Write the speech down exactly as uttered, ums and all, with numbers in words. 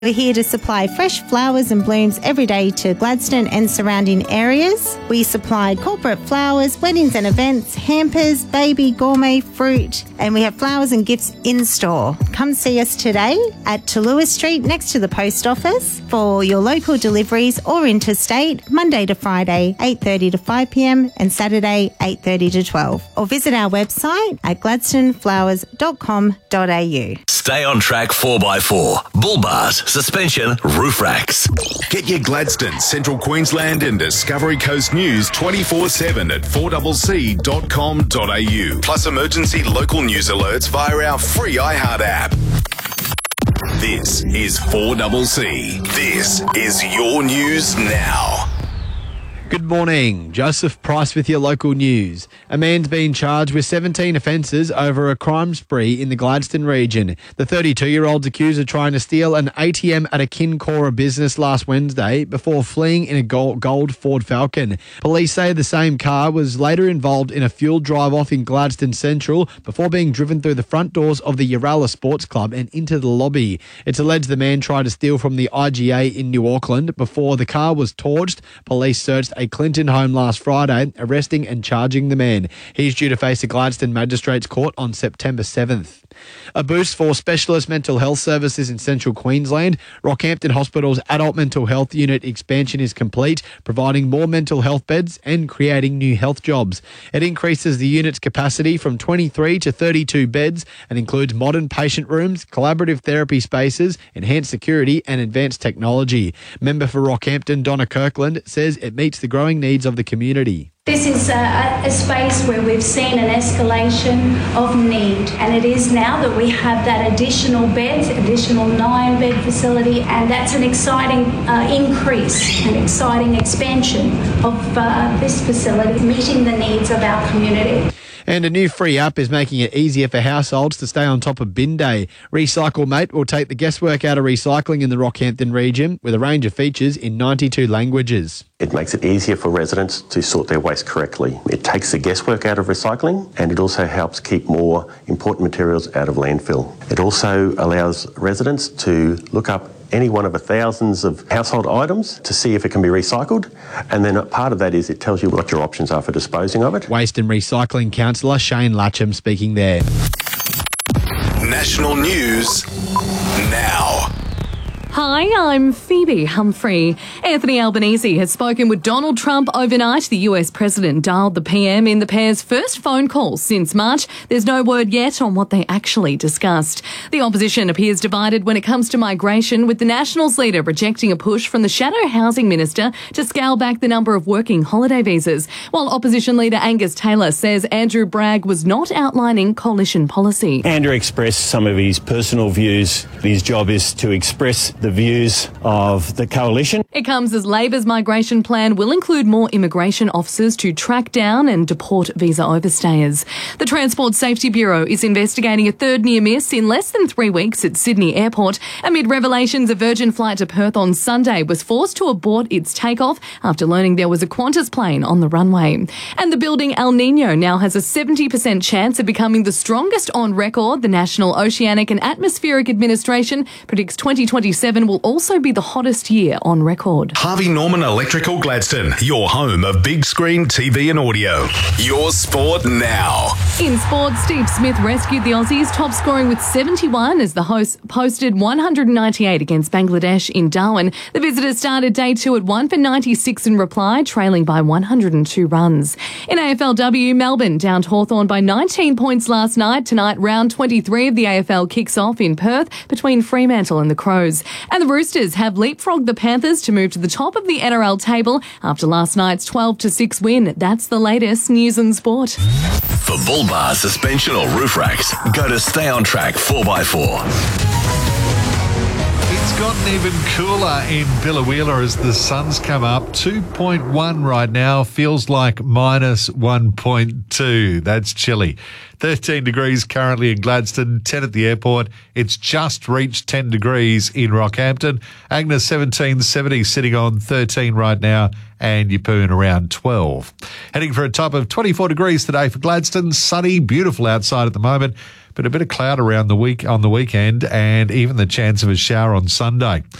We're here to supply fresh flowers and blooms every day to Gladstone and surrounding areas. We supply corporate flowers, weddings and events, hampers, baby, gourmet, fruit, and we have flowers and gifts in store. Come see us today at Talua Street next to the post office for your local deliveries or interstate, Monday to Friday, eight thirty to five p m and Saturday, eight thirty to twelve. Or visit our website at gladstone flowers dot com dot a u. Stay on track four by four. Bull bars, suspension, roof racks. Get your Gladstone, Central Queensland and Discovery Coast news twenty-four seven at four c c dot com dot a u. Plus emergency local news alerts via our free iHeart app. This is four C C. This is your news now. Good morning. Joseph Price with your local news. A man's been charged with seventeen offences over a crime spree in the Gladstone region. The thirty-two-year-old's accused of trying to steal an A T M at a Kincora business last Wednesday before fleeing in a gold Ford Falcon. Police say the same car was later involved in a fuel drive-off in Gladstone Central before being driven through the front doors of the Uralla Sports Club and into the lobby. It's alleged the man tried to steal from the I G A in New Auckland before the car was torched. Police searched a Clinton home last Friday, arresting and charging the man. He's due to face a Gladstone Magistrates Court on September seventh. A boost for specialist mental health services in Central Queensland. Rockhampton Hospital's adult mental health unit expansion is complete, providing more mental health beds and creating new health jobs. It increases the unit's capacity from twenty-three to thirty-two beds and includes modern patient rooms, collaborative therapy spaces, enhanced security and advanced technology. Member for Rockhampton, Donna Kirkland, says it meets the growing needs of the community. This is a, a space where we've seen an escalation of need, and it is now that we have that additional beds, additional nine bed facility, and that's an exciting uh, increase, an exciting expansion of uh, this facility, meeting the needs of our community. And a new free app is making it easier for households to stay on top of bin day. Recycle Mate will take the guesswork out of recycling in the Rockhampton region with a range of features in ninety-two languages. It makes it easier for residents to sort their waste correctly. It takes the guesswork out of recycling, and it also helps keep more important materials out of landfill. It also allows residents to look up any one of the thousands of household items to see if it can be recycled, and then part of that is it tells you what your options are for disposing of it. Waste and Recycling Councillor Shane Latcham speaking there. National news now. Hi, I'm Phoebe Humphrey. Anthony Albanese has spoken with Donald Trump overnight. The U S president dialed the P M in the pair's first phone call since March. There's no word yet on what they actually discussed. The opposition appears divided when it comes to migration, with the Nationals leader rejecting a push from the shadow housing minister to scale back the number of working holiday visas, while opposition leader Angus Taylor says Andrew Bragg was not outlining coalition policy. Andrew expressed some of his personal views. His job is to express the views of the coalition. It comes as Labor's migration plan will include more immigration officers to track down and deport visa overstayers. The Transport Safety Bureau is investigating a third near miss in less than three weeks at Sydney Airport amid revelations a Virgin flight to Perth on Sunday was forced to abort its takeoff after learning there was a Qantas plane on the runway. And the building El Nino now has a seventy percent chance of becoming the strongest on record. The National Oceanic and Atmospheric Administration predicts twenty twenty-seven will also be the hottest year on record. Harvey Norman Electrical Gladstone, your home of big screen T V and audio. Your sport now. In sport, Steve Smith rescued the Aussies, top scoring with seventy-one as the hosts posted one hundred ninety-eight against Bangladesh in Darwin. The visitors started day two at one for ninety-six in reply, trailing by one hundred two runs. In A F L W, Melbourne downed Hawthorn by nineteen points last night. Tonight, round twenty-three of the A F L kicks off in Perth between Fremantle and the Crows. And the Roosters have leapfrogged the Panthers to move to the top of the N R L table after last night's twelve to six win. That's the latest news and sport. For bull bars, suspension or roof racks, go to Stay On Track four by four. It's gotten even cooler in Biloela as the sun's come up. two point one right now, feels like minus one point two. That's chilly. thirteen degrees currently in Gladstone, ten at the airport. It's just reached ten degrees in Rockhampton. Agnes seventeen seventy sitting on thirteen right now, and Yeppoon around twelve. Heading for a top of twenty-four degrees today for Gladstone. Sunny, beautiful outside at the moment, but a bit of cloud around the week on the weekend, and even the chance of a shower on Sunday.